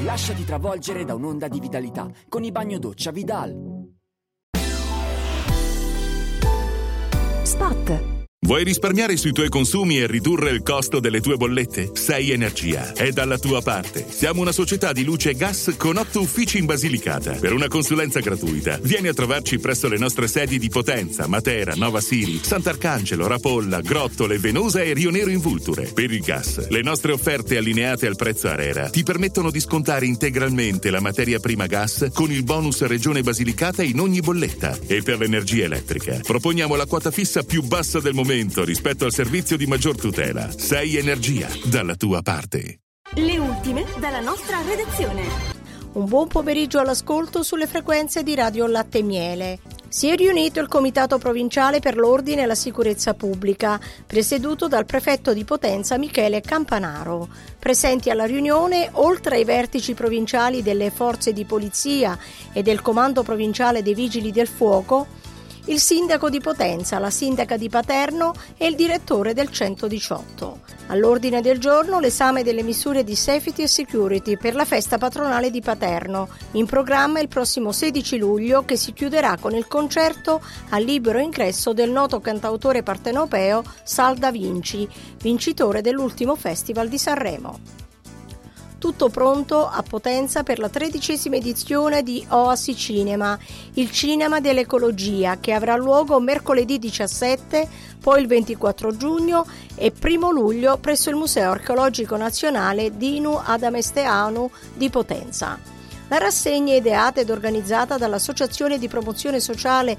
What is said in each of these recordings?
Lasciati travolgere da un'onda di vitalità con i bagno doccia Vidal. Spot. Vuoi risparmiare sui tuoi consumi e ridurre il costo delle tue bollette? Sei Energia è dalla tua parte. Siamo una società di luce e gas con 8 uffici in Basilicata. Per una consulenza gratuita, vieni a trovarci presso le nostre sedi di Potenza, Matera, Nova Siri, Sant'Arcangelo, Rapolla, Grottole, Venosa e Rio Nero in Vulture. Per il gas, le nostre offerte allineate al prezzo ARERA ti permettono di scontare integralmente la materia prima gas con il bonus Regione Basilicata in ogni bolletta. E per l'energia elettrica, proponiamo la quota fissa più bassa del momento rispetto al servizio di maggior tutela. Sei Energia, dalla tua parte. Le ultime dalla nostra redazione. Un buon pomeriggio all'ascolto sulle frequenze di Radio Latte e Miele. Si è riunito il Comitato Provinciale per l'Ordine e la Sicurezza Pubblica, presieduto dal prefetto di Potenza Michele Campanaro. Presenti alla riunione, oltre ai vertici provinciali delle forze di polizia e del Comando Provinciale dei Vigili del Fuoco, il sindaco di Potenza, la sindaca di Paterno e il direttore del 118. All'ordine del giorno l'esame delle misure di safety e security per la festa patronale di Paterno, in programma il prossimo 16 luglio che si chiuderà con il concerto a libero ingresso del noto cantautore partenopeo Sal Da Vinci, vincitore dell'ultimo Festival di Sanremo. Tutto pronto a Potenza per la 13ª edizione di Oasi Cinema, il cinema dell'ecologia, che avrà luogo mercoledì 17, poi il 24 giugno e 1 luglio presso il Museo Archeologico Nazionale Dinu Adamesteanu di Potenza. La rassegna ideata ed organizzata dall'Associazione di Promozione Sociale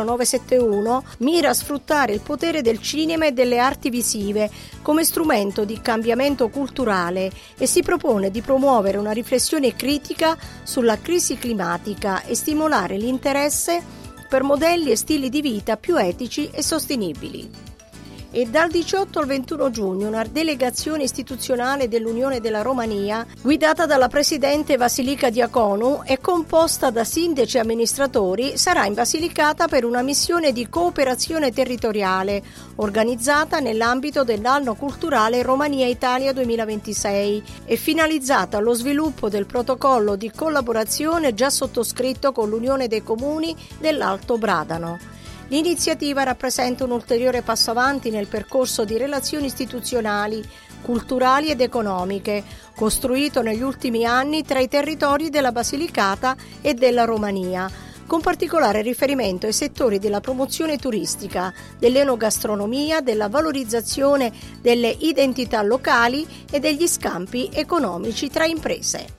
0971 mira a sfruttare il potere del cinema e delle arti visive come strumento di cambiamento culturale e si propone di promuovere una riflessione critica sulla crisi climatica e stimolare l'interesse per modelli e stili di vita più etici e sostenibili. E dal 18 al 21 giugno una delegazione istituzionale dell'Unione della Romania, guidata dalla presidente Vasilika Diaconu e composta da sindaci e amministratori, sarà in Basilicata per una missione di cooperazione territoriale organizzata nell'ambito dell'anno culturale Romania-Italia 2026 e finalizzata allo sviluppo del protocollo di collaborazione già sottoscritto con l'Unione dei Comuni dell'Alto Bradano. L'iniziativa rappresenta un ulteriore passo avanti nel percorso di relazioni istituzionali, culturali ed economiche, costruito negli ultimi anni tra i territori della Basilicata e della Romania, con particolare riferimento ai settori della promozione turistica, dell'enogastronomia, della valorizzazione delle identità locali e degli scambi economici tra imprese.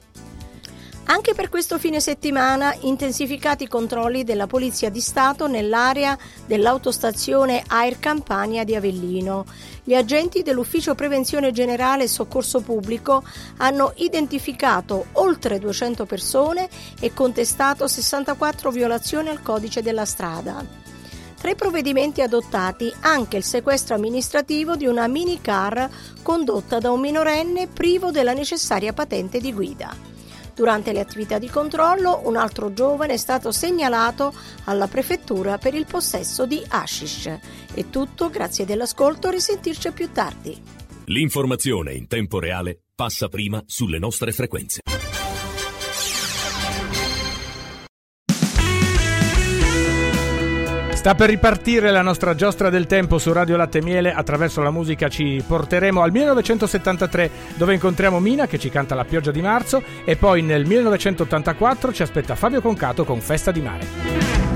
Anche per questo fine settimana intensificati i controlli della Polizia di Stato nell'area dell'autostazione Air Campania di Avellino. Gli agenti dell'Ufficio Prevenzione Generale e Soccorso Pubblico hanno identificato oltre 200 persone e contestato 64 violazioni al codice della strada. Tra i provvedimenti adottati anche il sequestro amministrativo di una minicar condotta da un minorenne privo della necessaria patente di guida. Durante le attività di controllo, un altro giovane è stato segnalato alla prefettura per il possesso di hashish. È tutto, grazie dell'ascolto, risentirci più tardi. L'informazione in tempo reale passa prima sulle nostre frequenze. Sta per ripartire la nostra giostra del tempo su Radio Latte e Miele. Attraverso la musica ci porteremo al 1973, dove incontriamo Mina che ci canta La pioggia di marzo, e poi nel 1984 ci aspetta Fabio Concato con Festa di mare.